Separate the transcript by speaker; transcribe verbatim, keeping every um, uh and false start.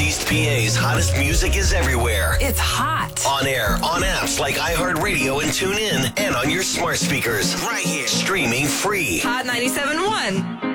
Speaker 1: Northeast P A's hottest music is everywhere.
Speaker 2: It's hot.
Speaker 1: On air, on apps like iHeartRadio and TuneIn, and on your smart speakers. Right here. Streaming free.
Speaker 2: Hot ninety-seven point one.